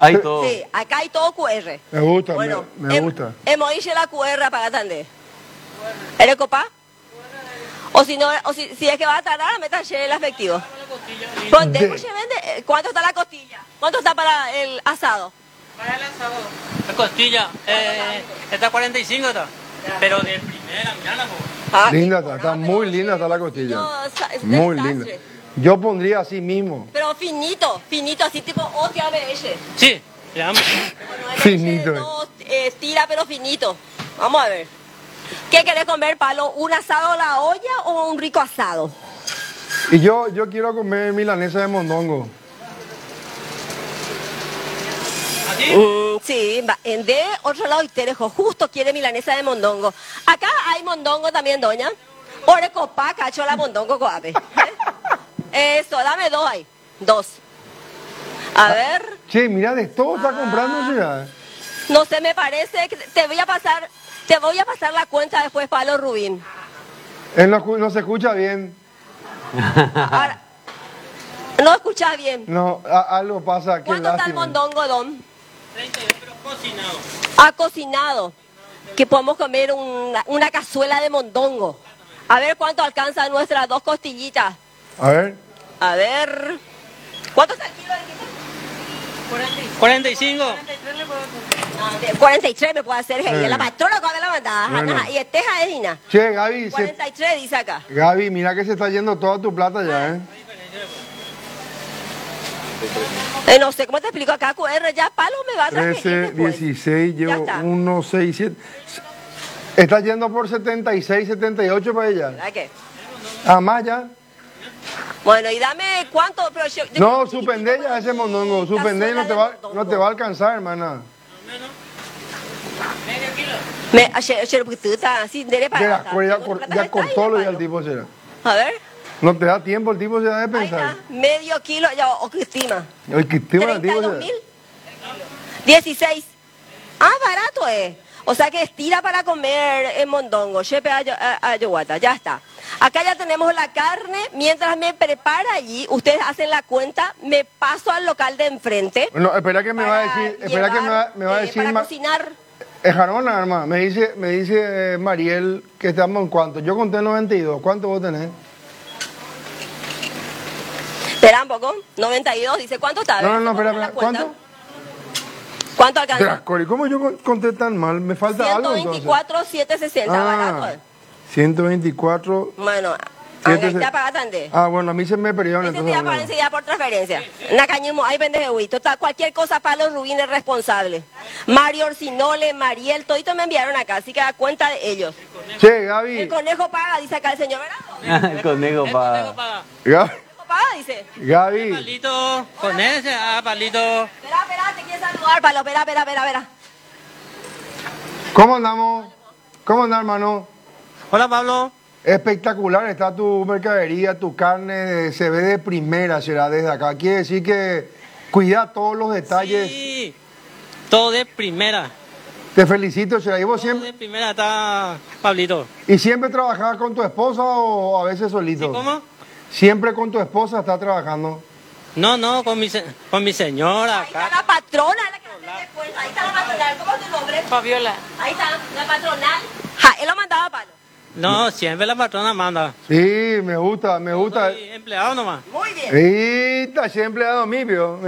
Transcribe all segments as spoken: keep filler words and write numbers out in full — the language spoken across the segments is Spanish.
Hay todo. Sí, acá hay todo Q R. Me gusta, Bueno, me, me em, gusta. hemos dicho la Q R para Tandé. ¿Eres copa? O si no, o si, si es que va a tardar, me talle el efectivo. Ponte, De- pues, vende, ¿cuánto está la costilla? ¿Cuánto está para el asado? Para el asado. La costilla, eh, está cuarenta y cinco, está. Pero de primera, mirá la po. Ah, Linda está, está muy linda está la costilla. no, sa- es Muy desastre. linda. Yo pondría así mismo. Pero finito, finito, así tipo O T A B S. Sí, le damos. Bueno, el Finito. leche no, eh, tira pero finito. Vamos a ver. ¿Qué querés comer, Palo? ¿Un asado a la olla o un rico asado? Y yo, yo quiero comer milanesa de mondongo. ¿Así? Mm, sí, va- en de otro lado y Terejo justo quiere milanesa de mondongo. Acá hay mondongo también, doña. Ore copa, cacho la mondongo coape. ¿Eh? Eso, dame dos ahí. Dos. A ver. Che, mira, de todo está Ah. comprando, ya. No sé, me parece que te voy a pasar, te voy a pasar la cuenta después, Pablo Rubín. Él no, escu- no se escucha bien. Ahora, no escuchas bien. No, a- algo pasa. Qué ¿Cuánto está el lástima. mondongo, Don? treinta y dos, pero cocinado. Ha cocinado. Que podemos comer una, una cazuela de mondongo. A ver cuánto alcanza nuestras dos costillitas. A ver. A ver. ¿Cuánto está el kilo de cuarenta y cinco. No, de cuarenta y tres me puede hacer, hey. Eh. La patrona cuando la mandaba. Bueno. Ajá, y este es Dina. Che, Gaby, se- cuarenta y tres dice acá. Gaby, mira que se está yendo toda tu plata ya, ¿eh? Eh, no sé cómo te explico acá, Q R ya Palo me va a transferir trece, después. dieciséis, Ya llevo está. uno, seis, siete. Está yendo por setenta y seis, setenta y ocho para ella. ¿Verdad que? Ah, más ya. Bueno, y dame cuánto. Pero yo- yo- No, suspende ya ese mondongo. Suspende y no te va, no te va a alcanzar, hermana. Medio kilo. Me, ayer, ayer, porque tú estás así, dele Ya, para ya, ya cor- ya cortó lo ya el tipo será. A ver, No te da tiempo, el tipo se da de ahí pensar. está, medio kilo, ya, o que estima. El que estima el tipo treinta y dos se mil. dieciséis. Ah, barato es. O sea que estira para comer en mondongo, chepe a, a, a Yoguata, ya está. Acá ya tenemos la carne, mientras me prepara allí, ustedes hacen la cuenta, me paso al local de enfrente. No, espera que me va a para decir, espera que me va, me va a llevar, eh, decir para Ma- cocinar. Eh, Jarona, hermano, me dice, me dice eh, Mariel que estamos en cuánto. Yo conté noventa y dos. ¿Cuánto vos tenés? Espera un poco, noventa y dos, dice, ¿cuánto está? A ver, No, no, no, ¿hacemos espera, la espera. cuenta? ¿Cuánto? ¿Cuánto alcanza? Espera, Cori, ¿cómo yo con- conté tan mal? ¿Me falta algo entonces? ciento veinticuatro, setecientos sesenta, barato. Ah, eh. ciento veinticuatro. Bueno, siete, ahí se- está pagando. Ah, bueno, a mí se me perdió Ese entonces. día no. para enseguida por transferencia. Nacañimo, ahí pendejo, total, cualquier cosa para los Rubín es responsable. Mario Orsinole, Mariel, todito me enviaron acá, así que da cuenta de ellos. Che, El Gaby. conejo paga, dice acá el señor, ¿verdad? El conejo El para... conejo paga. Gaby. El conejo paga, dice. Gaby. Palito, con ese, ah, palito. Espera, espera, te quiere saludar, Palo, espera, espera, espera, espera. ¿Cómo andamos? ¿Cómo andás, hermano? Hola, Pablo. Espectacular está tu mercadería, tu carne, se ve de primera, será desde acá. Quiere decir que cuida todos los detalles. Sí, todo de primera. Te felicito, será. ¿Y vos Todo siempre, de primera está Pablito. ¿Y siempre trabajás con tu esposa o a veces solito? ¿Cómo? Siempre con tu esposa estás trabajando. No, no, con mi, se- con mi señora Ahí está acá. la patrona, la que hace descuento. Ahí está la patronal, ¿cómo es tu nombre? Fabiola. Ahí está, la patronal. Ja, él lo mandaba, Palo. No, siempre la patrona manda. Sí, me gusta, me gusta. Soy empleado nomás. Muy bien. Sí, está siempre empleado mío.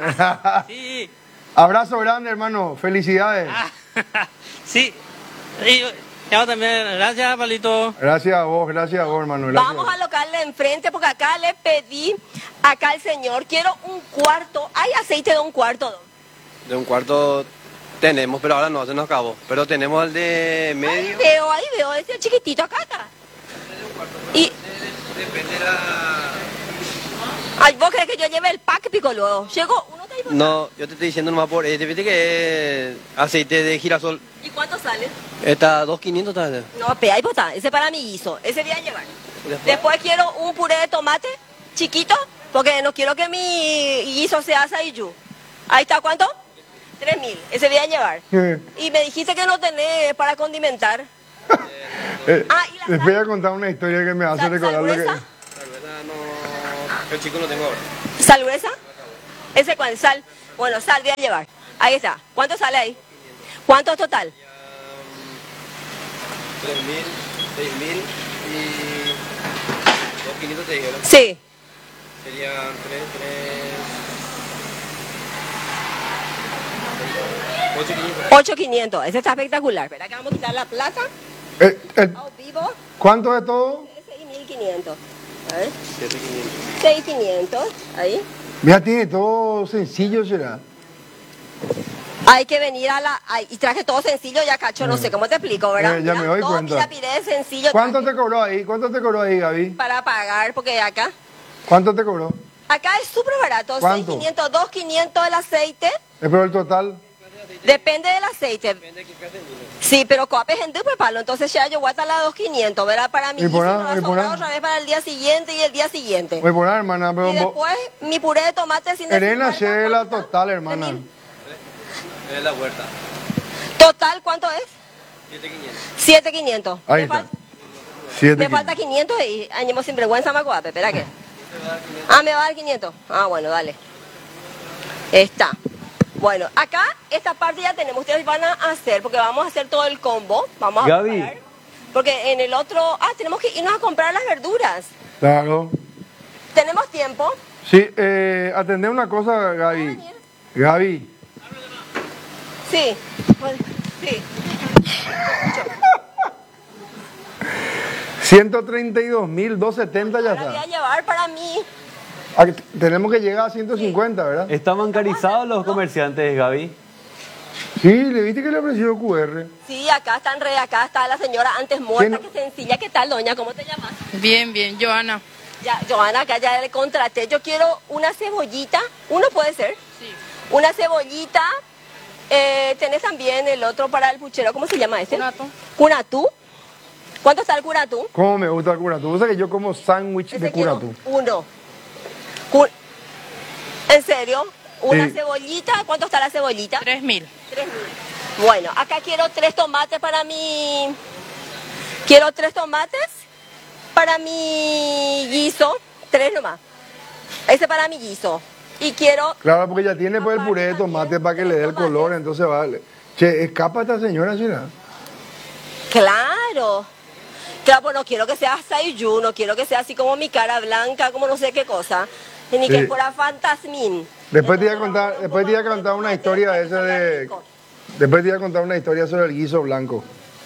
Sí. Abrazo grande, hermano. Felicidades. Ah, sí. Y yo también, gracias, Pablito. Gracias a vos, gracias a vos, hermano. Gracias. Vamos al local de enfrente porque acá le pedí, acá al señor, quiero un cuarto. ¿Hay aceite de un cuarto, don? De un cuarto tenemos, pero ahora no, se nos acabó. Pero tenemos el de Ahí medio. veo, ahí veo, ese chiquitito acá está. Y, Depende de la... ay, ¿vos crees que yo lleve el pack pico luego? Llegó, uno te No, yo te estoy diciendo nomás por este, viste que es aceite de girasol. ¿Y cuánto sale? Está dos quinientos tal. No, pe, ahí está, ese para mi guiso, ese voy a llevar. Después- Después quiero un puré de tomate chiquito, porque no quiero que mi guiso sea asaiyú. Ahí está, ¿cuánto? Tres mil, ese voy a llevar. Eh, Y me dijiste que no tenés para condimentar. eh, Ah, y la les voy a sal. contar una historia que me hace ¿Sal, recordar sal lo que... gruesa? La verdad no... El chico lo tengo ahora. ¿Sal gruesa? ¿Ese cuál? Sal. Bueno, saldría a llevar. Ahí está. ¿Cuánto sale ahí? ¿Cuánto es total? tres mil, seis mil y dos mil quinientos te digo, ¿no? Sí. Serían tres, tres... ocho mil quinientos. ocho mil quinientos. Ese está espectacular. Espera que vamos a quitar la plata. Eh, eh, A vivo. ¿Cuánto de todo? seis mil quinientos. A ver. siete mil quinientos. seis mil quinientos. Ahí. Mira, tiene todo sencillo, será. Hay que venir a la... ay, y traje todo sencillo ya, cacho, no sé cómo te explico, ¿verdad? Eh, ya Mira, me doy todo cuenta. Mira, piré sencillo. ¿Cuánto traje te cobró ahí? ¿Cuánto te cobró ahí, Gaby? para pagar, porque acá... ¿Cuánto te cobró? Acá es súper barato. ¿Cuánto? seis mil quinientos, dos mil quinientos el aceite. ¿Es pero el total? Depende del aceite. Sí, pero coapes en dupe palo. Entonces ya yo voy a estar la dos mil quinientos, ¿verdad? Para mi ¿Y por guiso nada? me va a ¿Y por sobrar nada? otra vez para el día siguiente y el día siguiente. Voy a poner, hermana, pero... Y después mi puré de tomate sin Elena, azúcar, Shela, ¿cuánto? total, hermana. ¿Tres mil? Es la huerta. Total, ¿cuánto es? siete mil quinientos. siete mil quinientos. Ahí me, está. fal- Siete me kilos. falta quinientos y añemos sin vergüenza, Macuape. Espera que. Ah, me va a dar quinientos. Ah, bueno, dale. Está. Bueno, acá esta parte ya tenemos. Ustedes van a hacer, porque vamos a hacer todo el combo. Vamos a Gaby. preparar. Porque en el otro... Ah, tenemos que irnos a comprar las verduras. Claro. ¿Tenemos tiempo? Sí, eh, atendé una cosa, Gaby. Gaby. Sí. Pues, sí. ciento treinta y dos mil doscientos setenta ya Ahora voy a está. llevar para mí. Ah, tenemos que llegar a ciento cincuenta, ¿verdad? ¿Están bancarizados los comerciantes, Gaby? Sí, le viste que le ofreció Q R. Sí, acá están re, acá está la señora antes muerta, ¿Quién? que sencilla. ¿Qué tal, doña? ¿Cómo te llamas? Bien, bien, Joana. Ya, Joana, acá ya le contraté. Yo quiero una cebollita. Uno puede ser. Sí. Una cebollita. Eh, tenés también el otro para el puchero. ¿Cómo se llama ese? Curatú. Curatú. ¿Cuánto está el curatú? ¿Cómo me gusta el curatú? Tú sabes que yo como sándwich Ese de quiero curatú. uno. Cu- ¿En serio? Una Sí. cebollita. ¿Cuánto está la cebollita? Tres mil. Tres mil. Bueno, acá quiero tres tomates para mi... Quiero tres tomates para mi guiso. Tres nomás. Ese para mi guiso. Y quiero... Claro, porque ya tiene pues el Aparte puré de también, tomate para que le dé el tomates. color, entonces vale. Che, escapa esta señora, ¿sí? Claro. Claro, pues no quiero que sea sayú, no quiero que sea así como mi cara blanca, como no sé qué cosa. Ni que Sí. fuera fantasmín. Después te iba a Entonces, contar, vamos después te iba a con contar una tomate, historia para que esa salga de... rico. Después te iba a contar una historia sobre el guiso blanco.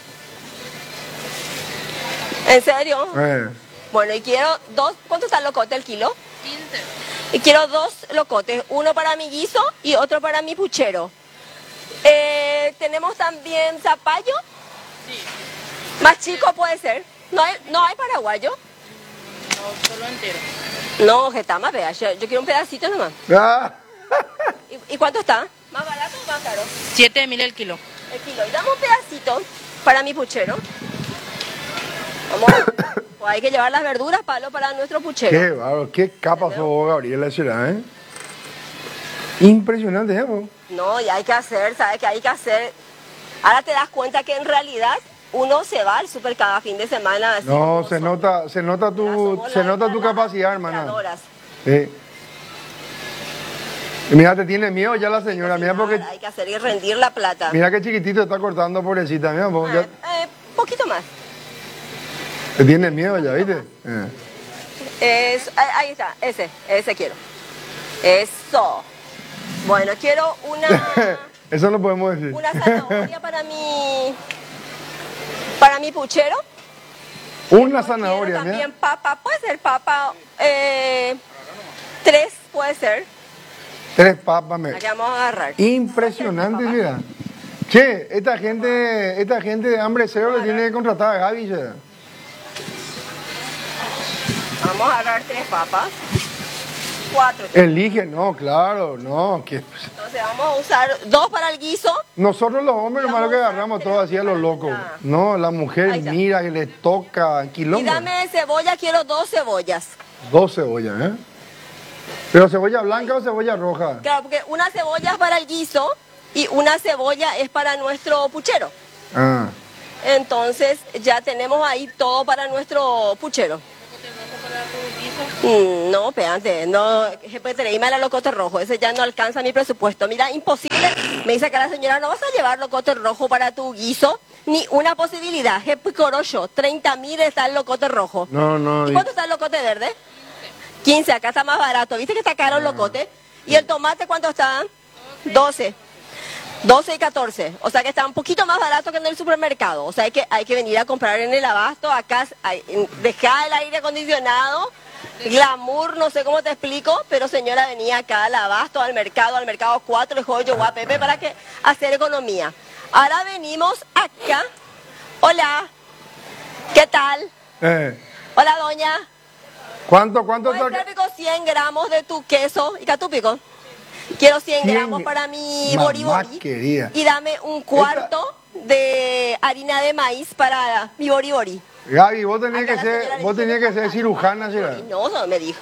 ¿En serio? Eh. Bueno, y quiero dos... ¿Cuánto está el locote el kilo? quince. Y quiero dos locotes, uno para mi guiso y otro para mi puchero. Eh, tenemos también zapallo. Sí. Más chico puede ser. ¿No hay, no hay paraguayo? No, solo entero. No, Getama, vea. Yo, yo quiero un pedacito nomás. Ah, ¿Y, y cuánto está? ¿Más barato o más caro? Siete mil el kilo. El kilo. Y dame un pedacito para mi puchero. Vamos. Pues hay que llevar las verduras, palo, para nuestro puchero. qué bárbaro, qué capa sos vos, Gabriela, será, ¿eh? Impresionante, ¿eh? vos? No, y hay que hacer, ¿sabes qué hay que hacer? Ahora te das cuenta que en realidad uno se va al súper cada fin de semana. así No, como se son. nota, se nota tu, Somos se las- nota tu las capacidad, hermana. administradoras. Sí. Y mira, te tiene miedo ya la señora, mira porque, Hay que hacer y rendir la plata. mira qué chiquitito está cortando, pobrecita, mira, vos, ya Ah, eh, poquito más. te tiene miedo ya, ¿viste? Eh. Es, ahí, ahí está, ese, ese quiero. Eso. Bueno, quiero una, Eso no podemos decir. una zanahoria para mi, para mi puchero. Una Quiero zanahoria, mira. también papa, puede ser papa, eh, tres puede ser. Tres papas, me. Aquí vamos a agarrar. Impresionante, mira. Che, esta gente, esta gente de hambre cero le tiene que contratar a Gaby, ya. Vamos a agarrar tres papas. Cuatro. Elige, no, claro, no. Que... Entonces vamos a usar dos para el guiso. Nosotros los hombres, nomás lo que Vamos a agarramos hacer todo así a los locos. para- No, la mujer Ahí está. mira que le toca Y quilombo. dame cebolla, quiero dos cebollas. Dos cebollas, ¿eh? ¿Pero cebolla blanca o cebolla roja? Claro, porque una cebolla es para el guiso y una cebolla es para nuestro puchero. Ah, Entonces ya tenemos ahí todo para nuestro puchero. Locote rojo para tu guiso Mm, no, espérate, no, traíme a locote rojo, ese ya no alcanza mi presupuesto. Mira, imposible. Me dice que la señora, no vas a llevar locote rojo para tu guiso, ni una posibilidad. Corocho, treinta mil está el locote rojo. No, no. ¿Y cuánto está el locote verde? quince, acá está más barato. ¿Viste que está caro el locote? ¿Y el tomate cuánto está? doce. doce y catorce, o sea que está un poquito más barato que en el supermercado, o sea hay que, hay que venir a comprar en el abasto, acá hay, dejar el aire acondicionado, glamour, no sé cómo te explico, pero señora venía acá al abasto, al mercado, al mercado cuatro, el joyo, guapepe, para que hacer economía. Ahora venimos acá, hola, ¿qué tal? Eh, Hola doña, ¿Cuánto, cuánto ¿puedes está? ser pico cien gramos de tu queso y catupico? Quiero cien cien gramos para mi Mamá boribori. querida. Y dame un cuarto de harina de maíz para mi boribori. Gaby, vos tenías Acá que la ser, señora le vos dice tenías que ser cosas. cirujana, ¿será? Y no, no me dijo.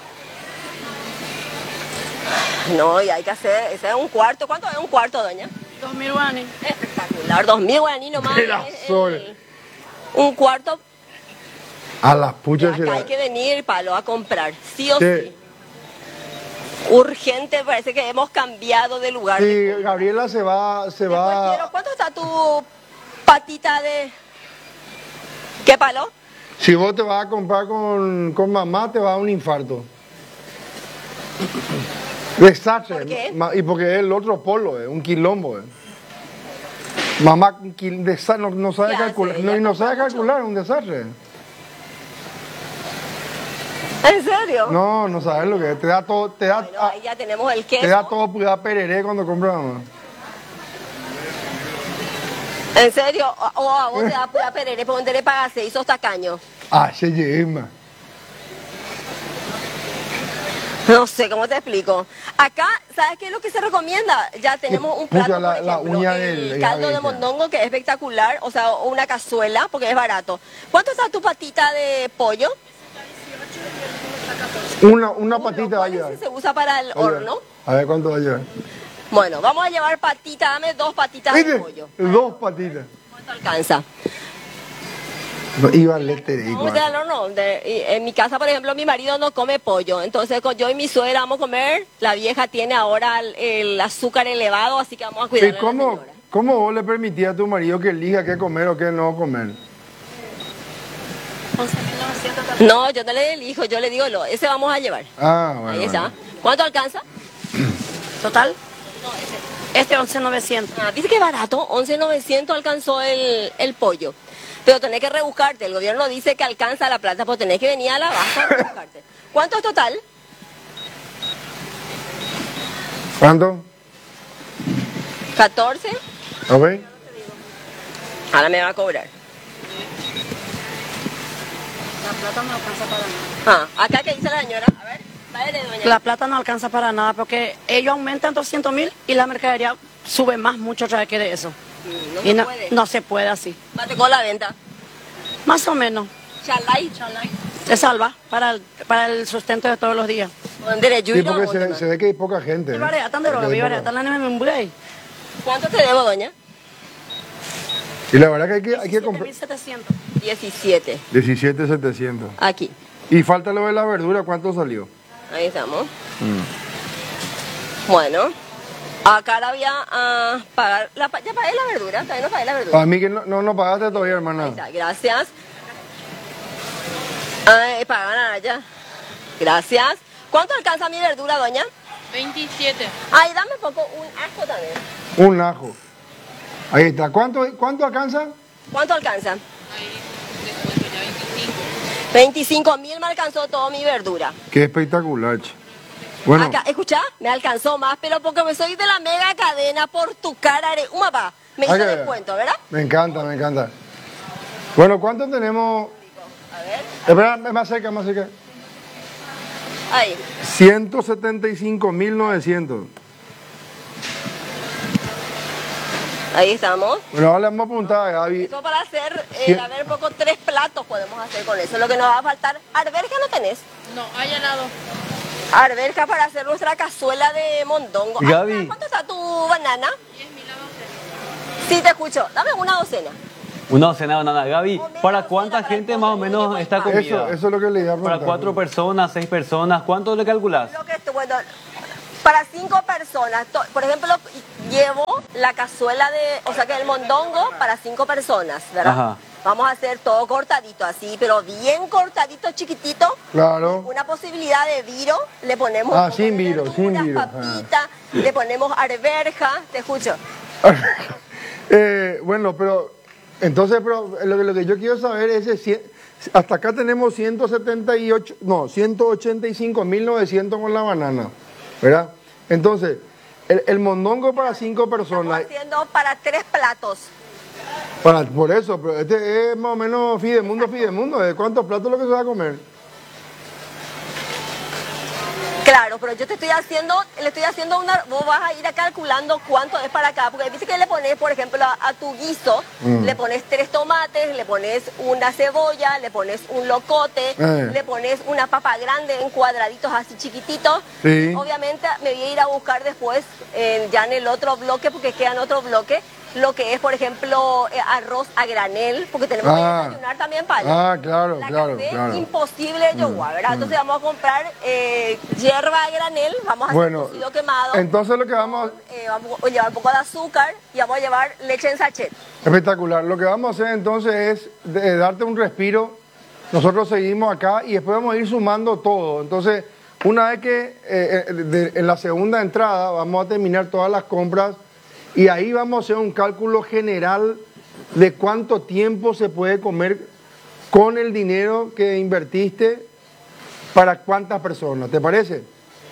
No, y hay que hacer, ese es un cuarto. ¿Cuánto es un cuarto, doña? Dos mil guanes. Espectacular, dos mil guaraní nomás. De la es el- sola. un cuarto, A las puchas, acá será. hay que venir, palo, a comprar, sí o sí. Sí. Urgente, parece que hemos cambiado de lugar. Sí, Gabriela se va, se Después va. quiero, ¿cuánto está tu patita de... ¿Qué palo? Si vos te vas a comprar con, con mamá, te va a dar un infarto. Desastre. ¿Por qué? Ma- Y porque es el otro polo, es un quilombo. eh. Mamá un quil- desa- no, no sabe ¿Qué hace? calcular, no, Ella y no compra sabe mucho. calcular, es un desastre. ¿En serio? No, no sabes lo que es. Te da todo, te da, Bueno, ah, ahí ya tenemos el queso. te da todo puya pereré cuando compras mamá. ¿En serio? O, o a vos te da pura perere, porque te le pagas seis, sos tacaño. Ah, se lleva. No sé, ¿cómo te explico? Acá, ¿sabes qué es lo que se recomienda? Ya tenemos un Pucha, plato, la- por la ejemplo, uña el del- caldo la de bestia. mondongo, que es espectacular, o sea, una cazuela, porque es barato. ¿Cuánto está tu patita de pollo? Una, una Uno, patita va a ¿cuál llevar. ese se usa para el Va a llevar. horno? A ver cuánto va a llevar. Bueno, vamos a llevar patita, dame dos patitas de ¿Viste? pollo. Dos patitas. ¿Cuánto alcanza? No, iba a leer Vamos a ir al horno. De- y en mi casa, por ejemplo, mi marido no come pollo. Entonces, con yo y mi suegra vamos a comer. La vieja tiene ahora el, el azúcar elevado, así que vamos a cuidar ¿Y a la cómo, señora. cómo vos le permitías a tu marido que elija qué comer o qué no comer? No, yo no le elijo, yo le digo, lo, ese vamos a llevar. Ah, bueno. Ahí está. bueno. ¿Cuánto alcanza? ¿Total? Este once novecientos. Ah, ¿viste qué barato? once novecientos alcanzó el, el pollo. Pero tenés que rebuscarte. El gobierno dice que alcanza la plata, pero tenés que venir a la baja a rebuscarte. ¿Cuánto es total? ¿Cuánto? catorce. A ver. Ahora me va a cobrar. La plata no alcanza para nada. Ah, acá que dice la señora. A ver, dale, doña. La plata no alcanza para nada porque ellos aumentan doscientos mil y la mercadería sube más mucho otra vez que de eso. Mm, no y se no, puede. no se puede así. Bate con la venta. Más o menos. Chalay. Se salva para el, para el sustento de todos los días. ¿Dónde Sí, porque se, se ve que hay poca gente. Mi ¿eh? pareja tan de droga, Porque mi hay pareja poca- tan la nena me embué. ¿Cuánto te debo, doña? Y la verdad que hay que, hay que comprar mil setecientos. diecisiete. diecisiete mil setecientos. Aquí. Y falta lo de la verdura, ¿cuánto salió? Ahí estamos. Bueno. Acá ahora voy a ah, pagar. La, pa- ya pagué la verdura. Todavía no pagué la verdura. A mí que no, no, no pagaste todavía, Ahí hermana. está, gracias. Ay, pagan allá. Gracias. ¿Cuánto alcanza mi verdura, doña? veintisiete. Ay, dame un poco, un ajo también. Un ajo. Ahí está. ¿Cuánto, cuánto alcanza? ¿Cuánto alcanza? veinticinco mil me alcanzó toda mi verdura. Qué espectacular, che. Bueno, Acá, escucha, me alcanzó más, pero porque me soy de la mega cadena por tu cara, are- un mapa. Me hizo Ay, ay, ay. descuento, ¿verdad? me encanta, me encanta. Bueno, ¿cuánto tenemos? A ver, Espera, más cerca, más cerca. ahí. ciento setenta y cinco mil novecientos. Ahí estamos. Bueno, ahora le vamos a preguntar a Gaby. Eso para hacer, eh, Sí. a ver, poco tres platos podemos hacer con eso. Lo que nos va a faltar, arberja no tenés. No, hay helado. Arberja para hacer nuestra cazuela de mondongo. Ay, Gaby. ¿cuánto está tu banana? Sí, te escucho. Dame una docena. Una docena de bananas. Gaby, O media ¿para docena cuánta para gente el más o postre, menos muy esta fácil. comida? Eso, eso es lo que le iba a Para preguntar. cuatro personas, seis personas, ¿cuánto le calculás? Lo que estu- bueno, para cinco personas, to- por ejemplo, llevo la cazuela de, o sea que el mondongo para cinco personas, ¿verdad? Ajá. Vamos a hacer todo cortadito así, pero bien cortadito, chiquitito. Claro. Una posibilidad de viro, le ponemos Ah, un poco sin de viro, sin verduras, viro. Ah. papita, le ponemos arveja, te escucho. Eh, bueno, pero entonces, pero lo, que- lo que yo quiero saber es, si- hasta acá tenemos ciento setenta y ocho, no, ciento ochenta y cinco mil novecientos con la banana, ¿verdad? Entonces, el, el mondongo para cinco Estamos personas, haciendo para tres platos. para, por eso, pero este es más o menos Fidemundo, Fidemundo, ¿de cuántos platos es lo que se va a comer? Claro, pero yo te estoy haciendo, le estoy haciendo una, vos vas a ir a calculando cuánto es para acá, porque viste que le pones, por ejemplo, a, a tu guiso, Mm. le pones tres tomates, le pones una cebolla, le pones un locote, Eh. le pones una papa grande en cuadraditos así chiquititos. Sí. Obviamente me voy a ir a buscar después, eh, ya en el otro bloque, porque queda en otro bloque, lo que es, por ejemplo, eh, arroz a granel, porque tenemos Ah. que desayunar también, Palo. Ah, claro, La claro, café claro. imposible de yogur, ¿verdad? Entonces vamos a comprar eh, hierba a granel, vamos a hacer Bueno, cocido quemado, entonces lo que vamos, eh, vamos a llevar un poco de azúcar y vamos a llevar leche en sachet. espectacular, lo que vamos a hacer entonces es de- darte un respiro, nosotros seguimos acá y después vamos a ir sumando todo, entonces una vez que eh, eh, de- en la segunda entrada vamos a terminar todas las compras y ahí vamos a hacer un cálculo general de cuánto tiempo se puede comer con el dinero que invertiste para cuántas personas, ¿te parece?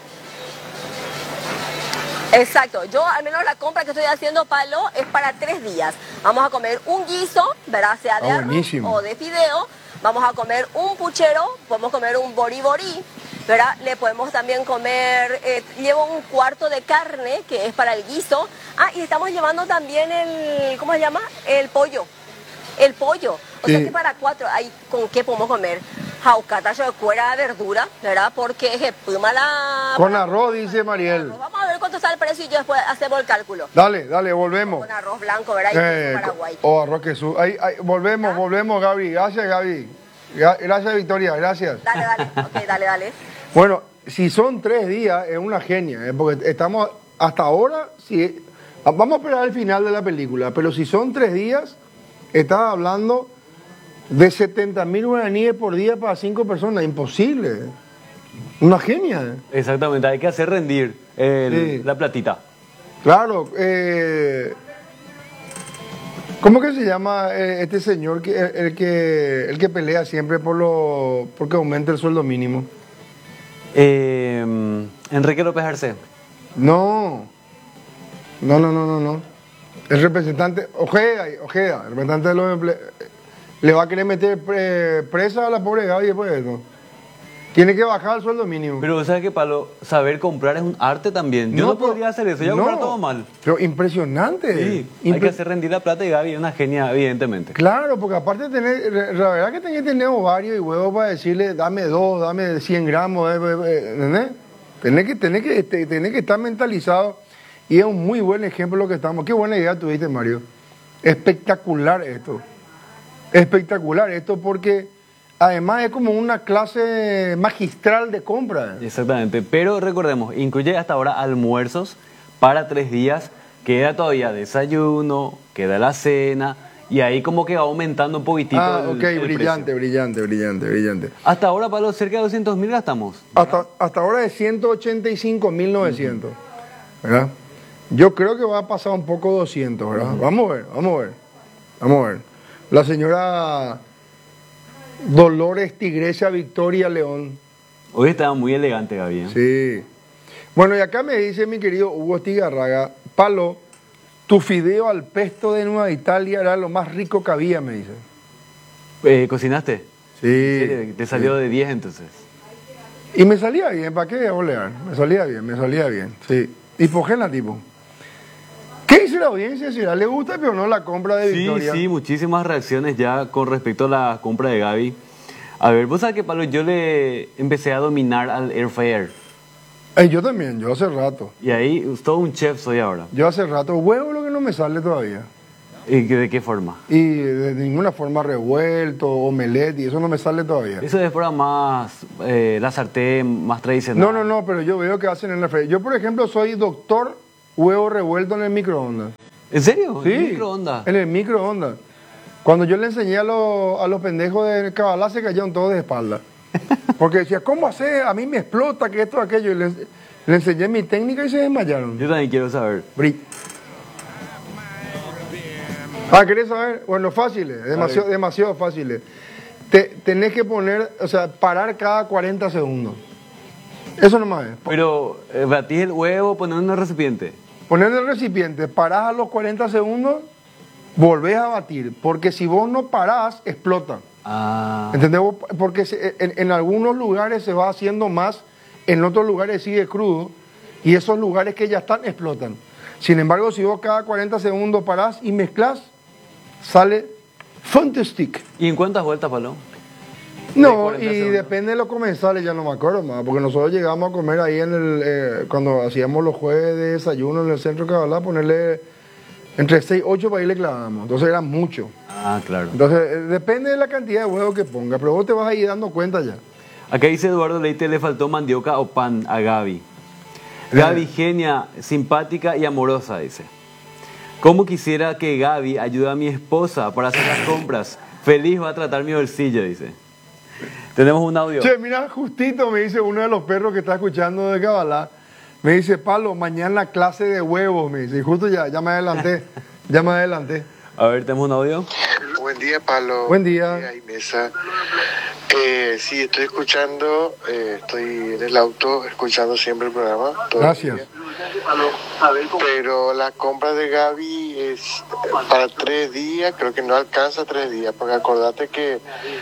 Exacto, yo al menos la compra que estoy haciendo, Palo, es para tres días. Vamos a comer un guiso, ¿verdad? Sea de Ah, arroz buenísimo. o de fideo. Vamos a comer un puchero, podemos comer un boriborí, ¿verdad? Le podemos también comer, eh, llevo un cuarto de carne, que es para el guiso. Ah, y estamos llevando también el, ¿cómo se llama? El pollo. El pollo. O sea Sí. que para cuatro, ahí, ¿con qué podemos comer? Jaucatayo de cuera de verdura, ¿verdad? Porque es puma la... Con arroz, dice Mariel. Vamos a ver cuánto está el precio y yo después hacemos el cálculo. Dale, dale, volvemos. Con arroz blanco, ¿verdad? Y Eh, queso Paraguay. o arroz queso. Ahí, ahí, volvemos, volvemos, Gaby. Gracias, Gaby. Gra- Gracias, Victoria. Gracias. Dale, dale. Ok, dale, dale. Bueno, si son tres días, es una genia, ¿eh? Porque estamos hasta ahora, si, vamos a esperar el final de la película, pero si son tres días, estás hablando de setenta mil guaraníes por día para cinco personas. Imposible. Una genia. ¿eh? Exactamente, hay que hacer rendir el- Sí. la platita. Claro. Eh, ¿Cómo que se llama eh, este señor que el, el que el que pelea siempre por lo porque aumente el sueldo mínimo? Eh, Enrique López Arce. No. No, no, no, no, no. El representante, Ojeda, Ojeda, el representante de los empleados, le va a querer meter pre- presa a la pobre Gaby después de eso. Tiene que bajar el sueldo mínimo. Pero ¿sabes qué, Pablo? Saber comprar es un arte también. Yo no, pero- podría hacer eso, yo no, comprar todo mal. Pero impresionante. Sí, hay Impre- que hacer rendir la plata y Gaby es una genia, evidentemente. Claro, porque aparte de tener, la verdad que tenés que tener ovarios y huevos para decirle, dame dos, dame cien gramos, eh, eh, eh, ¿entendés? Tenés que, tenés que, este, tenés que estar mentalizado y es un muy buen ejemplo lo que estamos. Qué buena idea tuviste, Mario. Espectacular esto. Espectacular esto porque además es como una clase magistral de compra. Exactamente, pero recordemos, incluye hasta ahora almuerzos para tres días, queda todavía desayuno, queda la cena, y ahí como que va aumentando un poquitito Ah, el, ok, el brillante, precio. brillante, brillante, brillante. Hasta ahora, Pablo, cerca de doscientos mil gastamos. Hasta, hasta ahora es ciento ochenta y cinco mil novecientos, ¿verdad? Yo creo que va a pasar un poco doscientos, ¿verdad? Vamos a ver, vamos a ver, vamos a ver. La señora Dolores Tigresa Victoria León. Hoy estaba muy elegante, Gaby. ¿eh? Sí. Bueno, y acá me dice mi querido Hugo Estigarraga, Palo, tu fideo al pesto de Nueva Italia era lo más rico que había, me dice. Eh, ¿Cocinaste? Sí. Te salió de diez entonces. Y me salía bien, ¿para qué voy a olear? Me salía bien, me salía bien, sí. Hipogena, tipo. ¿Qué dice la audiencia? ¿Si le gusta pero no la compra de Sí, Victoria? sí, muchísimas reacciones ya con respecto a la compra de Gaby. A ver, vos sabés que, Pablo, yo le empecé a dominar al air fryer. Eh, yo también, yo hace rato. Y ahí, todo un chef soy ahora. Yo hace rato, huevo lo que no me sale todavía. ¿Y de qué forma? Y de ninguna forma revuelto, omelette, y eso no me sale todavía. Eso es para más, eh, la sartén más tradicional. No, no, no, pero yo veo que hacen en la feria. Yo, por ejemplo, soy doctor huevo revuelto en el microondas. ¿En serio? Sí, ¿En el microondas? en el microondas. Cuando yo le enseñé a, los, a los pendejos de Cabalá, se cayeron todos de espalda. Porque decía, ¿cómo hacer? A mí me explota que esto, aquello. Y le, le enseñé mi técnica y se desmayaron. Yo también quiero saber. Bri. Ah, ¿querés saber? Bueno, fáciles, demasiado, demasiado fáciles. Te, tenés que poner, o sea, parar cada cuarenta segundos. Eso nomás es. Pero, eh, batís el huevo, poner en el recipiente. Poner en el recipiente, parás a los cuarenta segundos, volvés a batir. Porque si vos no parás, explota. Ah. ¿Entendés? Porque se, en, en algunos lugares se va haciendo más, en otros lugares sigue crudo, y esos lugares que ya están explotan. Sin embargo, si vos cada cuarenta segundos parás y mezclás, sale fantastic. ¿Y en cuántas vueltas, Palo? No, De y cuarenta segundos. depende de los comensales, ya no me acuerdo más, porque nosotros llegamos a comer ahí en el, eh, cuando hacíamos los jueves de desayuno en el centro de Cabalá, ponerle entre seis y ocho para ahí le clavamos, entonces era mucho. Ah, claro. Entonces, eh, depende de la cantidad de huevos que ponga, pero vos te vas a ir dando cuenta ya. Acá dice Eduardo Leite, le faltó mandioca o pan a Gaby. Gaby, genia, simpática y amorosa, dice. ¿Cómo quisiera que Gaby ayude a mi esposa para hacer las compras? Feliz va a tratar mi bolsillo, dice. Tenemos un audio. Che, mira, justito me dice uno de los perros que está escuchando de Cabalá, me dice, Pablo, mañana clase de huevos, me dice, y justo ya, ya me adelanté, ya me adelanté. A ver, tenemos un audio. Buen día, Pablo. Buen día. Y Mesa. Eh, sí, estoy escuchando, eh, estoy en el auto escuchando siempre el programa. todo el Gracias. día. Pero la compra de Gaby es para tres días, creo que no alcanza tres días, porque acordate que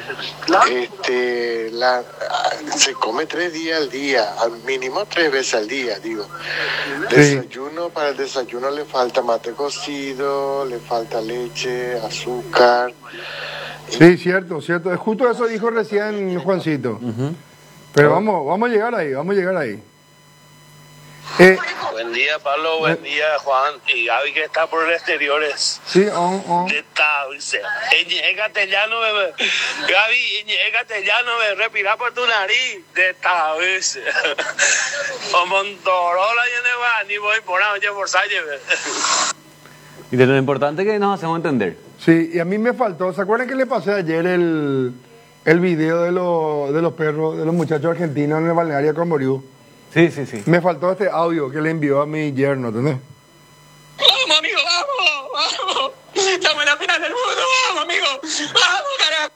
este la se come tres días al día, al mínimo tres veces al día, digo. Desayuno, para el desayuno le falta mate cocido, le falta leche, azúcar. Sí, cierto, cierto. Justo eso dijo recién Juancito. Pero vamos, vamos a llegar ahí, vamos a llegar ahí. Eh, Buen día, Pablo. Buen día, Juan. Y Gaby, que está por el exteriores. sí, on, on. Está, dice. En castellano, bebé. Gaby, en castellano, me respira por tu nariz. De esta vez. O Montorola, yo no va, ni voy por ahí, yo por Salle, bebé. Y de lo importante que nos hacemos entender. Sí, y a mí me faltó, ¿se acuerdan que le pasé ayer el, el video de, los de los perros, de los muchachos argentinos en el balneario de Camboriú? Sí, sí, sí. Me faltó este audio que le envió a mi yerno, ¿entendés? Vamos, amigo, vamos, vamos. Estamos en la final del mundo, vamos, amigo. Vamos,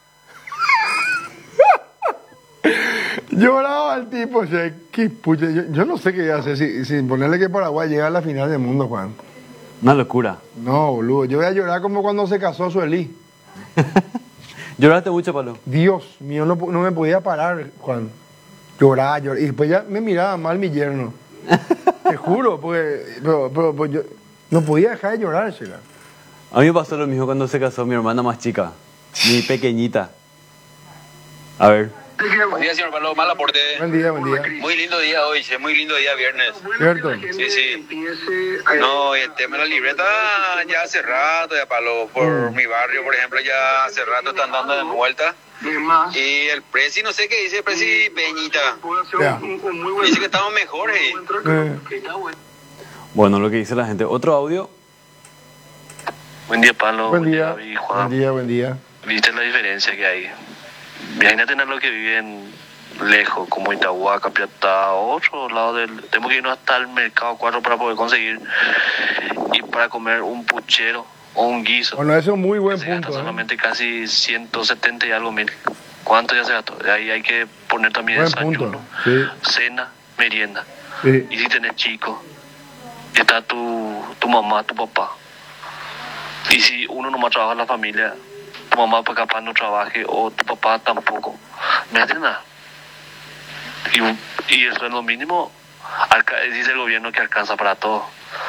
carajo. Lloraba el tipo, o sea, qué pucha, yo, yo no sé qué voy a hacer si- sin ponerle que Paraguay llega a la final del mundo, Juan. Una locura. No, boludo, yo voy a llorar como cuando se casó Suelí. ¿Lloraste mucho, Palo? Dios mío, no, no me podía parar, Juan. Lloraba, lloraba. Y después ya me miraba mal mi yerno. Te juro, porque pero, pero, pues yo no podía dejar de llorar, Sheila. A mí me pasó lo mismo cuando se casó mi hermana más chica, mi pequeñita. A ver. Buen día, señor Pablo. Mal aporte. Buen día, buen día. Muy lindo día hoy, che, muy lindo día viernes. ¿Cierto? Sí, sí. No, el tema de la libreta ya hace rato, ya Pablo, por mi barrio, por ejemplo, ya hace rato están dando de vuelta. Y el presi, no sé qué dice el presi Peñita. Ya. Dice que estamos mejores. Eh, Bueno, lo que dice la gente. Otro audio. Buen día, Pablo. buen día, Gaby, Juan. buen día, buen día. ¿Viste la diferencia que hay? Imagínate en los que viven lejos, como Itahuaca, Piatá, otro lado del... Tenemos que irnos hasta el mercado cuatro para poder conseguir y para comer un puchero o un guiso. Bueno, eso es un muy buen Se gasta punto. ¿eh? solamente casi ciento setenta y algo mil. ¿Cuánto ya se gastó? De ahí hay que poner también Buen desayuno, punto, sí. cena, merienda. Sí. Y si tenés chicos, está tu, tu mamá, tu papá. Y si uno nomás trabaja en la familia, tu mamá pues capaz no trabaje o tu papá tampoco. No hace nada. Y, y el sueldo mínimo, alca- dice el gobierno que alcanza para todo.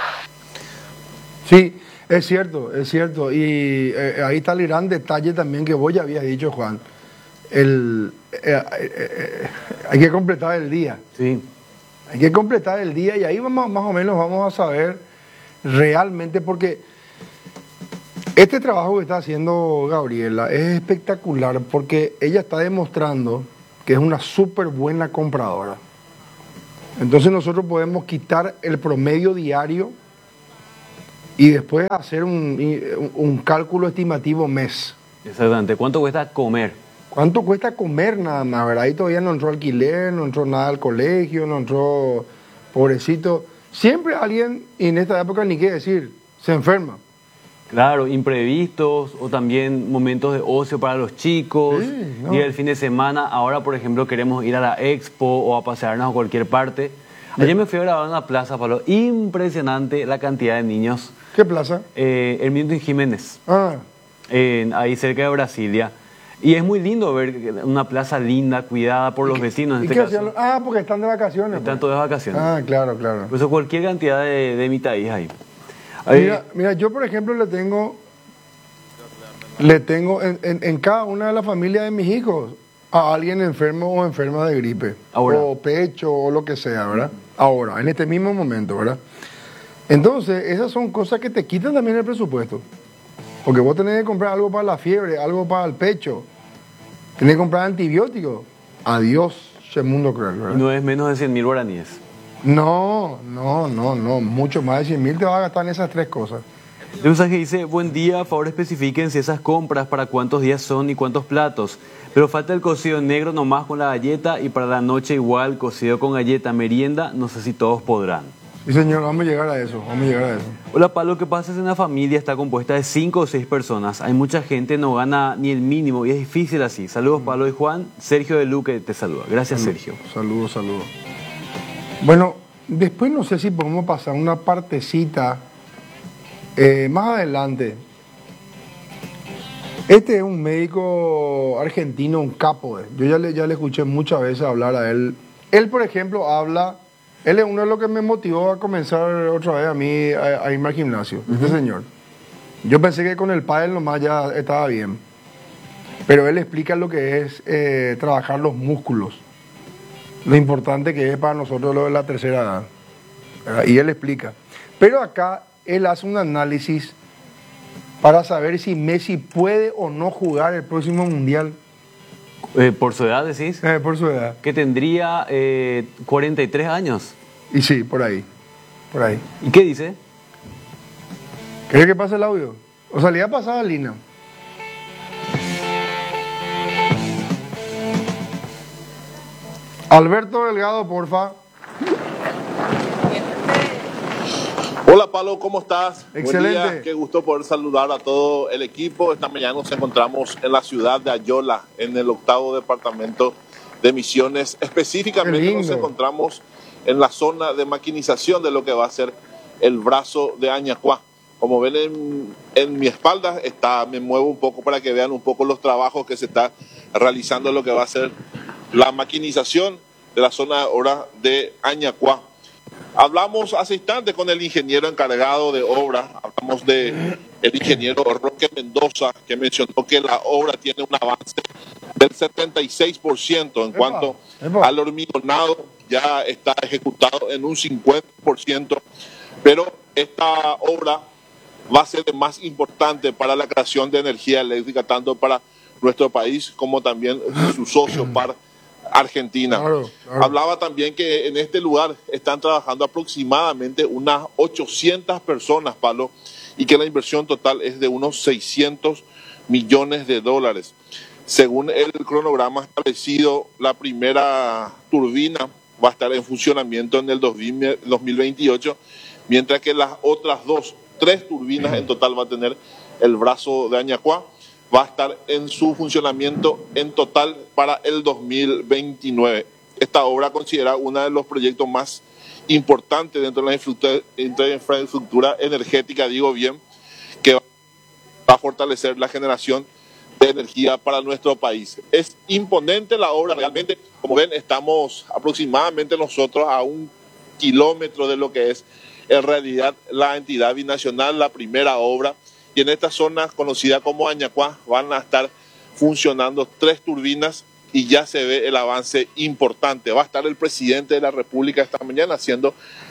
Sí, es cierto, es cierto. Y eh, ahí está el gran detalle también que vos ya habías dicho, Juan. El, eh, eh, eh, hay que completar el día. Sí. Hay que completar el día y ahí vamos, más o menos vamos a saber realmente porque Este trabajo que está haciendo Gabriela es espectacular porque ella está demostrando que es una súper buena compradora. Entonces nosotros podemos quitar el promedio diario y después hacer un, un cálculo estimativo mes. Exactamente. ¿Cuánto cuesta comer? ¿Cuánto cuesta comer nada más? ¿Verdad? Ahí todavía no entró alquiler, no entró nada al colegio, no entró, pobrecito. Siempre alguien, y en esta época ni qué decir, se enferma. Claro, imprevistos o también momentos de ocio para los chicos. Sí, no. Y el fin de semana, ahora por ejemplo queremos ir a la expo o a pasearnos a cualquier parte. Ayer me fui a grabar en una plaza, Pablo. Impresionante la cantidad de niños. ¿Qué plaza? Eh, el Milton Jiménez. Ah. Eh, ahí cerca de Brasilia. Y es muy lindo ver una plaza linda, cuidada por los vecinos en ¿Y este qué caso. hacían? Ah, porque están de vacaciones. Están pues. todos de vacaciones. Ah, claro, claro. Por eso cualquier cantidad de, de mitadís ahí. ahí. Mira, mira, yo por ejemplo le tengo, le tengo en, en, en cada una de las familias de mis hijos a alguien enfermo o enferma de gripe. Ahora. O pecho o lo que sea, ¿verdad? Ahora, en este mismo momento, ¿verdad? Entonces, esas son cosas que te quitan también el presupuesto. Porque vos tenés que comprar algo para la fiebre, algo para el pecho. Tenés que comprar antibióticos. Adiós, ese mundo cruel, ¿verdad? No es menos de cien mil guaraníes. No, no, no, no. Mucho más de cien mil te vas a gastar en esas tres cosas. El mensaje dice, buen día, a favor especifiquen si esas compras para cuántos días son y cuántos platos. Pero falta el cocido negro nomás con la galleta y para la noche igual, cocido con galleta, merienda, no sé si todos podrán. Sí, señor, vamos a llegar a eso, vamos a llegar a eso. Hola, Pablo, ¿qué pasa si una familia está compuesta de cinco o seis personas? Hay mucha gente, no gana ni el mínimo y es difícil así. Saludos, Pablo y Juan. Sergio de Luque te saluda. Gracias, Salud, Sergio. Saludos, saludos. Bueno, después no sé si podemos pasar una partecita eh, más adelante. Este es un médico argentino, un capo. Eh. Yo ya le, ya le escuché muchas veces hablar a él. Él, por ejemplo, habla... Él es uno de los que me motivó a comenzar otra vez a mí a, a irme al gimnasio, uh-huh. Este señor. Yo pensé que con el pádel nomás ya estaba bien. Pero él explica lo que es eh, trabajar los músculos. Lo importante que es para nosotros lo de la tercera edad. ¿Verdad? Y él explica. Pero acá él hace un análisis para saber si Messi puede o no jugar el próximo Mundial. Eh, ¿Por su edad decís? Eh, por su edad. Que tendría eh, cuarenta y tres años. Y sí, por ahí. Por ahí. ¿Y qué dice? ¿Querés que pase el audio? O salía pasada Lina. Alberto Delgado, porfa. Hola, Pablo, ¿cómo estás? Excelente. Buen día, qué gusto poder saludar a todo el equipo. Esta mañana nos encontramos en la ciudad de Ayola, en el octavo departamento de Misiones. Específicamente nos encontramos en la zona de maquinización de lo que va a ser el brazo de Añacuá. Como ven en, en mi espalda, está, me muevo un poco para que vean un poco los trabajos que se está realizando en lo que va a ser la maquinización de la zona ahora de Añacuá. Hablamos hace instantes con el ingeniero encargado de obra, hablamos de el ingeniero Roque Mendoza, que mencionó que la obra tiene un avance del setenta y seis por ciento en cuanto al hormigonado, ya está ejecutado en un cincuenta por ciento, pero esta obra va a ser más importante para la creación de energía eléctrica, tanto para nuestro país como también su socio par Argentina. Claro, claro. Hablaba también que en este lugar están trabajando aproximadamente unas ochocientas personas, Pablo, y que la inversión total es de unos seiscientos millones de dólares. Según el cronograma establecido, la primera turbina va a estar en funcionamiento en el dos mil veintiocho, mientras que las otras dos, tres turbinas en total va a tener el brazo de Añacuá, va a estar en su funcionamiento en total para el dos mil veintinueve. Esta obra considera uno de los proyectos más importantes dentro de la infraestructura, infraestructura energética, digo bien, que va a fortalecer la generación de energía para nuestro país. Es imponente la obra, realmente, como ven, estamos aproximadamente nosotros a un kilómetro de lo que es en realidad la entidad binacional, la primera obra. Y en esta zona conocida como Añacuá van a estar funcionando tres turbinas y ya se ve el avance importante. Va a estar el presidente de la República esta mañana haciendo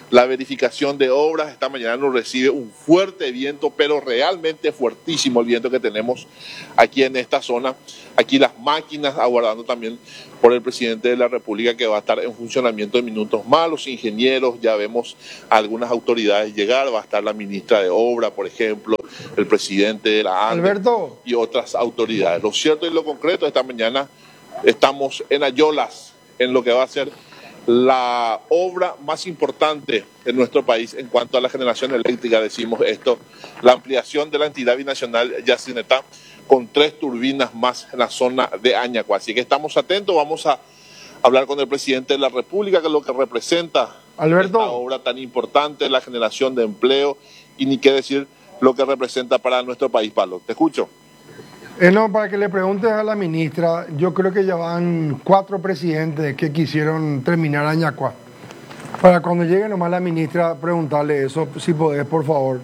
la verificación de obras. Esta mañana nos recibe un fuerte viento, pero realmente fuertísimo el viento que tenemos aquí en esta zona. Aquí las máquinas aguardando también por el presidente de la República, que va a estar en funcionamiento en minutos más. Los ingenieros, ya vemos algunas autoridades llegar, va a estar la ministra de Obra, por ejemplo, el presidente de la ANDE Alberto. Y otras autoridades. Lo cierto y lo concreto, esta mañana estamos en Ayolas, en lo que va a ser la obra más importante en nuestro país en cuanto a la generación eléctrica, decimos esto, la ampliación de la entidad binacional Yacinetá con tres turbinas más en la zona de Añacua. Así que estamos atentos, vamos a hablar con el presidente de la República, que es lo que representa Alberto. esta obra tan importante, la generación de empleo, y ni qué decir lo que representa para nuestro país, Pablo. Te escucho. Eh, no, para que le preguntes a la ministra, yo creo que ya van cuatro presidentes que quisieron terminar Añacua. Para cuando llegue nomás la ministra, preguntarle eso, si podés, por favor.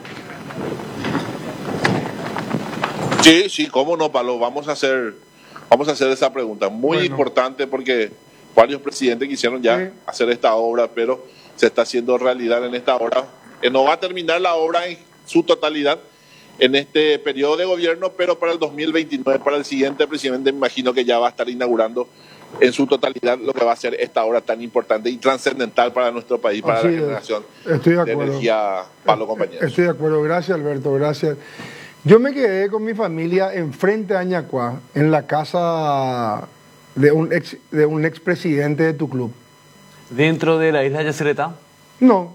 Sí, sí, cómo no, Pablo, vamos a hacer, vamos a hacer esa pregunta. Muy bueno. importante, porque varios presidentes quisieron ya sí. hacer esta obra, pero se está haciendo realidad en esta obra. Eh, no va a terminar la obra en su totalidad en este periodo de gobierno, pero para el dos mil veintinueve, para el siguiente presidente, me imagino que ya va a estar inaugurando en su totalidad lo que va a ser esta obra tan importante y trascendental para nuestro país, para Así la es. generación Estoy de, de acuerdo. energía, Pablo, compañeros. Estoy de acuerdo, gracias Alberto, gracias. Yo me quedé con mi familia enfrente de Añacua, en la casa de un ex de un expresidente de tu club. ¿Dentro de la isla Yacyretá? No.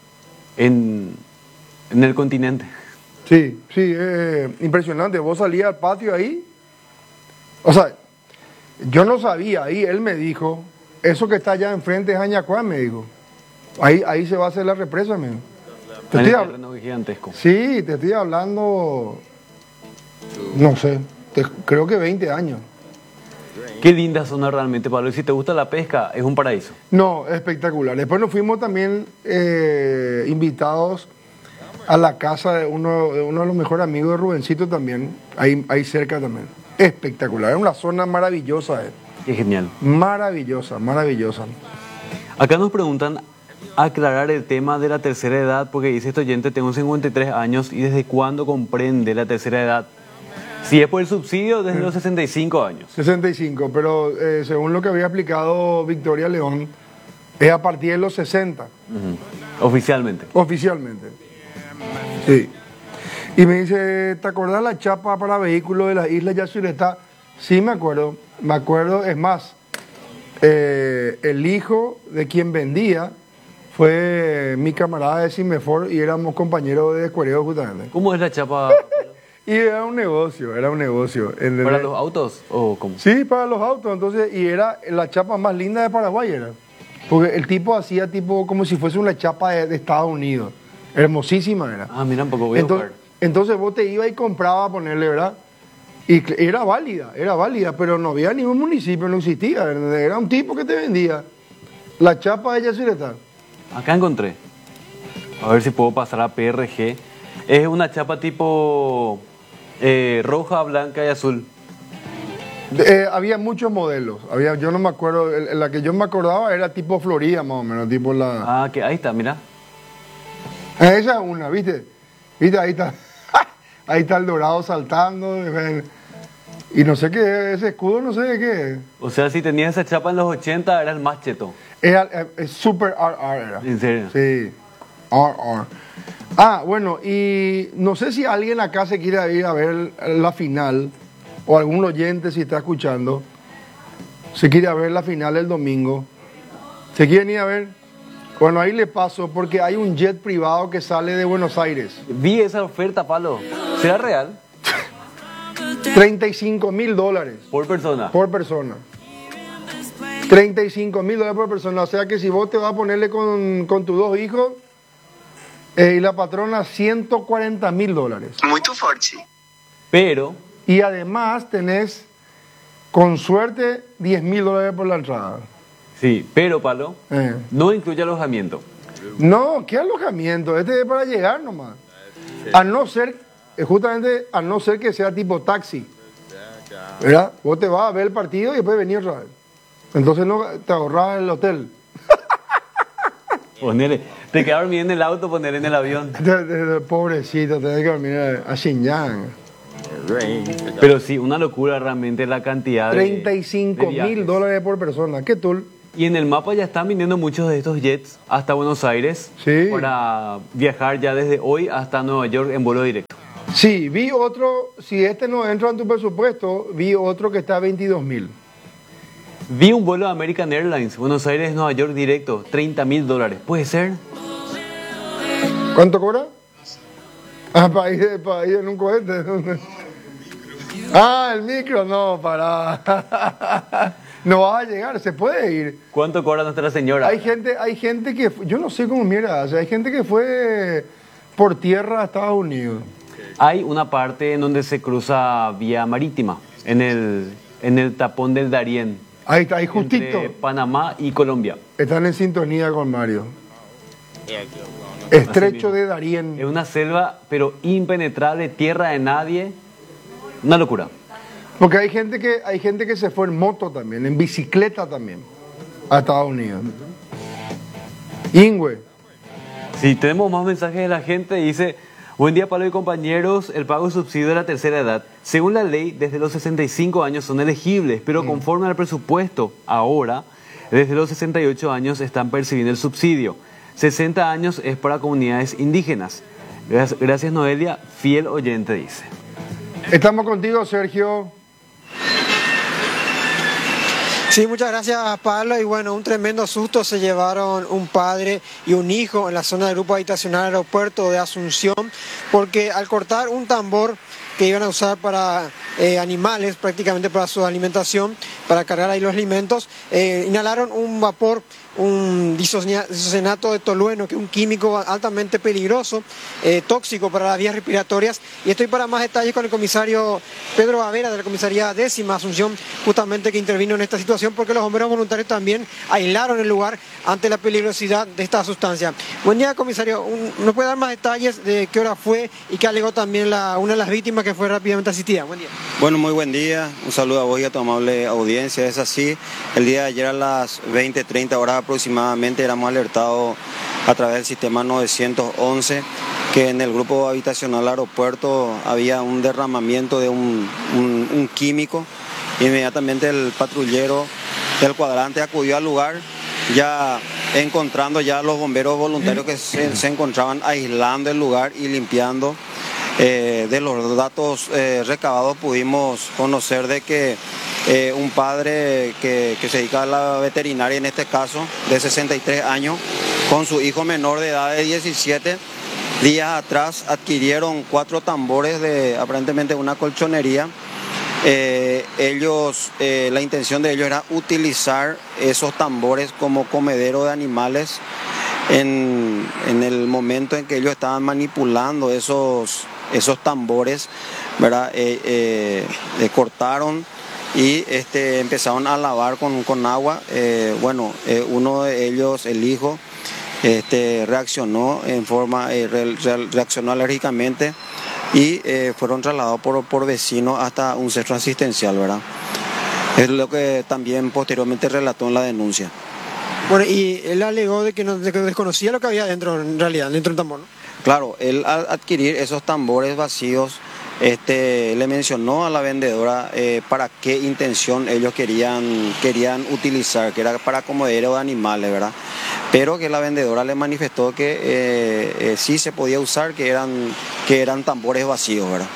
En, en el continente. Sí, sí, eh, impresionante. Vos salías al patio ahí. O sea, yo no sabía ahí, él me dijo, eso que está allá enfrente es Añacua, me dijo. Ahí, ahí se va a hacer la represa, me dijo. Te En estoy el hab- terreno gigantesco. Sí, te estoy hablando, no sé, te- creo que veinte años. Qué linda zona realmente, Pablo. Y si te gusta la pesca, es un paraíso. No, espectacular. Después nos fuimos también eh, invitados a la casa de uno, de uno de los mejores amigos de Rubencito también, ahí, ahí cerca también. Espectacular, es una zona maravillosa. Eh. Qué genial. Maravillosa, maravillosa. Acá nos preguntan aclarar el tema de la tercera edad, porque dice este oyente, tengo cincuenta y tres años y desde cuándo comprende la tercera edad. Si es por el subsidio, desde los sesenta y cinco años. sesenta y cinco, pero eh, según lo que había explicado Victoria León, es a partir de los sesenta. Uh-huh. Oficialmente. Oficialmente. Sí. Y me dice, ¿te acordás la chapa para vehículos de la isla Yacyretá? Sí, me acuerdo. Me acuerdo, es más, eh, el hijo de quien vendía fue mi camarada de Cimefor y éramos compañeros de escueleo justamente. ¿Cómo es la chapa? Y era un negocio, era un negocio. ¿Entendés? ¿Para los autos o cómo? Sí, para los autos, entonces, y era la chapa más linda de Paraguay, era. Porque el tipo hacía tipo como si fuese una chapa de, de Estados Unidos. Hermosísima era. Ah, mira un poco, voy a Entonces, buscar. entonces vos te ibas y comprabas a ponerle, ¿verdad? Y cl- era válida, era válida, pero no había ningún municipio, no existía, ¿verdad? Era un tipo que te vendía la chapa de Yacyretá. Acá encontré. A ver si puedo pasar a P R G. Es una chapa tipo eh, roja, blanca y azul. Eh, había muchos modelos, había, yo no me acuerdo, el- la que yo me acordaba era tipo Florida más o menos, tipo la... Ah, que ahí está, mira. Ah, esa es una, ¿viste? ¿Viste? Ahí está, ahí está el dorado saltando, y no sé qué es, ese escudo no sé de qué es. O sea, si tenías esa chapa en los ochenta, era el más cheto. Era, eh, es super R R era. ¿En serio? Sí, R R. Ah, bueno, y no sé si alguien acá se quiere ir a ver la final, o algún oyente si está escuchando, se quiere ver la final el domingo. ¿Se quieren ir a ver? Bueno, ahí le paso, porque hay un jet privado que sale de Buenos Aires. Vi esa oferta, Palo. ¿Será real? treinta y cinco mil dólares. Por persona. Por persona. treinta y cinco mil dólares por persona. O sea que si vos te vas a ponerle con, con tus dos hijos eh, y la patrona ciento cuarenta mil dólares. Muy fuerte. Pero... Y además tenés, con suerte, diez mil dólares por la entrada. Sí, pero, Palo, Eh. no incluye alojamiento. No, ¿qué alojamiento? Este es para llegar nomás. A no ser, eh, justamente, a no ser que sea tipo taxi. ¿Verdad? Vos te vas a ver el partido y después venir otra vez. Entonces no te ahorras el hotel. Ponele, te quedas dormido en el auto, poner en el avión. Pobrecito, tenés que dormir a Xinjiang. Pero sí, una locura realmente la cantidad de treinta y cinco mil dólares por persona. ¿Qué tal? Y en el mapa ya están viniendo muchos de estos jets hasta Buenos Aires sí. para viajar ya desde hoy hasta Nueva York en vuelo directo. Sí, vi otro, si este no entra en tu presupuesto, vi otro que está a veintidós mil. Vi un vuelo de American Airlines, Buenos Aires, Nueva York directo, treinta mil dólares. ¿Puede ser? ¿Cuánto cobra? Ah, para ir, para ir en un cohete. Ah, el micro, no, para. No vas a llegar, se puede ir. ¿Cuánto cobra Nuestra Señora? Hay gente, hay gente que, yo no sé cómo mira, o sea, hay gente que fue por tierra a Estados Unidos. Hay una parte en donde se cruza vía marítima, en el, en el tapón del Darién. Ahí está, ahí justito. Entre Panamá y Colombia. Están en sintonía con Mario. Estrecho de Darién. Es una selva, pero impenetrable, tierra de nadie. Una locura. Porque hay gente que hay gente que se fue en moto también, en bicicleta también, a Estados Unidos. Ingüe. Sí, tenemos más mensajes de la gente. Dice, buen día Pablo y compañeros, el pago de subsidio de la tercera edad. Según la ley, desde los sesenta y cinco años son elegibles, pero conforme al presupuesto, ahora, desde los sesenta y ocho años están percibiendo el subsidio. sesenta años es para comunidades indígenas. Gracias, gracias Noelia, fiel oyente, dice. Estamos contigo, Sergio. Sí, muchas gracias Pablo, y bueno, un tremendo susto se llevaron un padre y un hijo en la zona del grupo habitacional aeropuerto de Asunción, porque al cortar un tambor que iban a usar para eh, animales, prácticamente para su alimentación, para cargar ahí los alimentos, eh, inhalaron un vapor, un disocenato de tolueno, que es un químico altamente peligroso, eh, tóxico para las vías respiratorias. Y estoy para más detalles con el comisario Pedro Avera de la comisaría décima Asunción, justamente que intervino en esta situación, porque los bomberos voluntarios también aislaron el lugar ante la peligrosidad de esta sustancia. Buen día, comisario. Un, ¿Nos puede dar más detalles de qué hora fue y qué alegó también la, una de las víctimas que fue rápidamente asistida? Buen día. Bueno, muy buen día. Un saludo a vos y a tu amable audiencia. Es así, el día de ayer a las veinte, treinta horas aproximadamente éramos alertados a través del sistema novecientos once que en el grupo habitacional aeropuerto había un derramamiento de un, un, un químico. Inmediatamente el patrullero del cuadrante acudió al lugar, ya encontrando ya los bomberos voluntarios que se, se encontraban aislando el lugar y limpiando. Eh, de los datos eh, recabados pudimos conocer de que eh, un padre que, que se dedica a la veterinaria, en este caso de sesenta y tres años, con su hijo menor de edad de diecisiete, días atrás adquirieron cuatro tambores de aparentemente una colchonería. Eh, ellos, eh, la intención de ellos era utilizar esos tambores como comedero de animales en, en el momento en que ellos estaban manipulando esos, esos tambores, ¿verdad? Eh, eh, eh, cortaron y este, empezaron a lavar con, con agua. Eh, bueno, eh, uno de ellos, el hijo, este, reaccionó en forma, eh, re, re, reaccionó alérgicamente y eh, fueron trasladados por, por vecinos hasta un centro asistencial, ¿verdad? Es lo que también posteriormente relató en la denuncia. Bueno, y él alegó de que, no, de que desconocía lo que había dentro, en realidad, dentro del tambor, ¿no? Claro, él al adquirir esos tambores vacíos, este, le mencionó a la vendedora eh, para qué intención ellos querían, querían utilizar, que era para comedero de animales, ¿verdad? Pero que la vendedora le manifestó que eh, eh, sí se podía usar, que eran, que eran tambores vacíos, ¿verdad?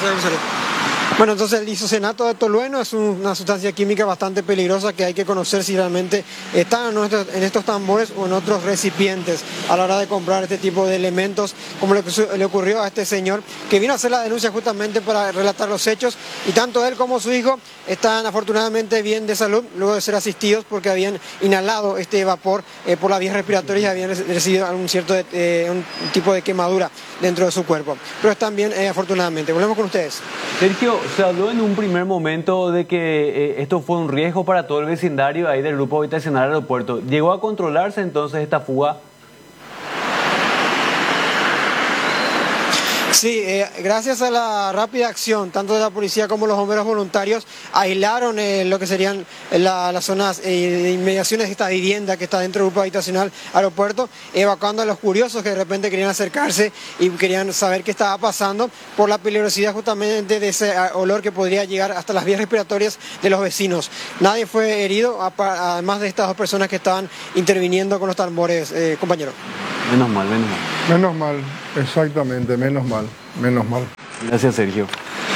Bueno, entonces el isocenato de tolueno es una sustancia química bastante peligrosa que hay que conocer si realmente están en estos tambores o en otros recipientes a la hora de comprar este tipo de elementos, como lo que le ocurrió a este señor que vino a hacer la denuncia justamente para relatar los hechos, y tanto él como su hijo están afortunadamente bien de salud luego de ser asistidos porque habían inhalado este vapor eh, por las vías respiratorias y habían recibido algún cierto de, eh, un tipo de quemadura dentro de su cuerpo, pero están bien eh, afortunadamente. Volvemos con ustedes. Sergio, se habló en un primer momento de que eh, esto fue un riesgo para todo el vecindario ahí del grupo habitacional aeropuerto. ¿Llegó a controlarse entonces esta fuga? Sí, eh, gracias a la rápida acción, tanto de la policía como los bomberos voluntarios, aislaron eh, lo que serían la, las zonas eh, de inmediaciones de esta vivienda que está dentro del grupo habitacional aeropuerto, evacuando a los curiosos que de repente querían acercarse y querían saber qué estaba pasando por la peligrosidad justamente de ese olor que podría llegar hasta las vías respiratorias de los vecinos. Nadie fue herido, además de estas dos personas que estaban interviniendo con los tambores, eh, compañero. Menos mal, menos mal. Menos mal, exactamente, menos mal, menos mal. Gracias, Sergio.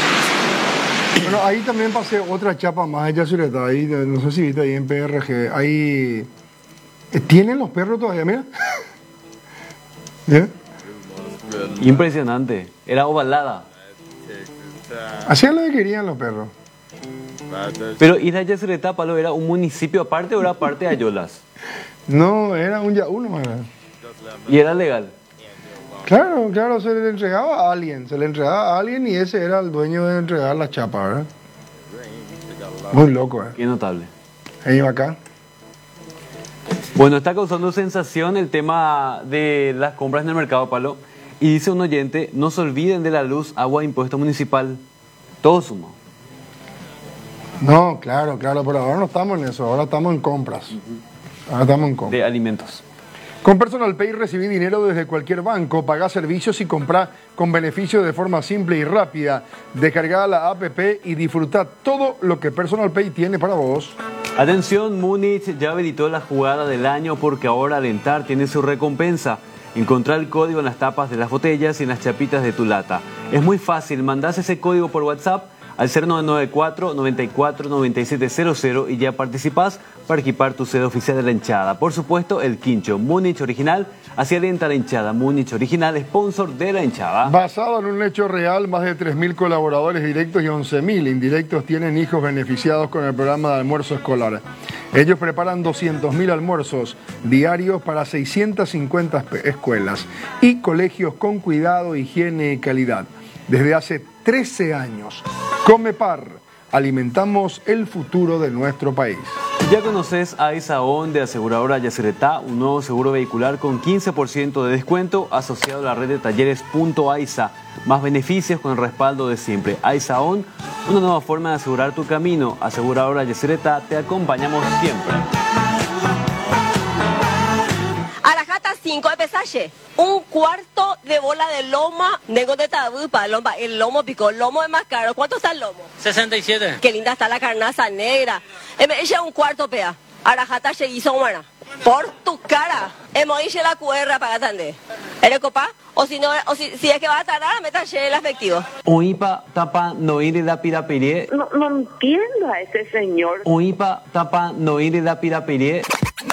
Bueno, ahí también pasé otra chapa más de Yacyretá, ahí, no sé si viste ahí en P R G, ahí... ¿Tienen los perros todavía, mira? ¿Yeah? Impresionante, era ovalada. Hacían lo que querían los perros. Pero Isla Yacyretá, Pablo, ¿era un municipio aparte o era parte de Ayolas? No, era un yaú nomás. ¿Y era legal? Claro, claro, se le entregaba a alguien, se le entregaba a alguien y ese era el dueño de entregar la chapa, ¿verdad? Muy loco, ¿eh? Qué notable. Ahí va acá. Bueno, está causando sensación el tema de las compras en el mercado, Pablo. Y dice un oyente, no se olviden de la luz, agua, impuesto municipal. Todo sumó. No, claro, claro, pero ahora no estamos en eso, ahora estamos en compras. Ahora estamos en compras. De alimentos. Con Personal Pay recibí dinero desde cualquier banco, pagá servicios y comprá con beneficio de forma simple y rápida. Descargá la app y disfrutá todo lo que Personal Pay tiene para vos. Atención, Múnich ya habilitó la jugada del año porque ahora Alentar tiene su recompensa. Encontrá el código en las tapas de las botellas y en las chapitas de tu lata. Es muy fácil, mandás ese código por WhatsApp al cero nueve nueve cuatro, noventa y cuatro, noventa y siete cero cero y ya participás para equipar tu sede oficial de la hinchada. Por supuesto, el quincho Múnich original hacia alenta la hinchada. Múnich original, sponsor de la hinchada. Basado en un hecho real, más de tres mil colaboradores directos y once mil indirectos tienen hijos beneficiados con el programa de almuerzo escolar. Ellos preparan doscientos mil almuerzos diarios para seiscientas cincuenta escuelas y colegios con cuidado, higiene y calidad. Desde hace trece años, Comepar, alimentamos el futuro de nuestro país. Ya conoces a Aisaón de Aseguradora Yacyretá, un nuevo seguro vehicular con quince por ciento de descuento asociado a la red de talleres Punto Aisa. Más beneficios con el respaldo de siempre. Aisaón, una nueva forma de asegurar tu camino. Aseguradora Yacyretá, te acompañamos siempre. Arajata cinco de pesaje, un cuarto de bola de loma, nego de tabupa, loma, el lomo picó, el lomo es más caro. ¿Cuánto está el lomo? sesenta y siete. Qué linda está la carnaza negra. Me echa un cuarto pea. Arajata se hizo humana. Por tu cara. Hemos hecho la Q R para atender. ¿Eres copa? O si no, o si, si es que va a tardar, me taché el efectivo. Oipa tapa no ir la pirapirie. No, no entiendo a ese señor. Oipa tapa no ir la pirapirie.